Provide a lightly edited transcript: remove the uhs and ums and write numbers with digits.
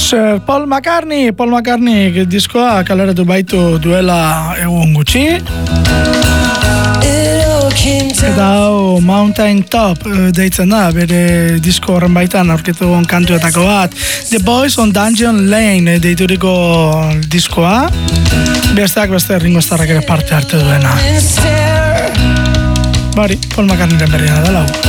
Sir Paul McCartney diskoa kaleratu baitu duela egun gutxi. Eta hau Mountain Top deitzen da, bere disko horren baitan aurkitu kantuetako bat. The Boys on Dungeon Lane deituriko diskoa. Besteak beste Ringo Starrak ere parte hartu duena. Bari, Paul McCartneyren berria da lau.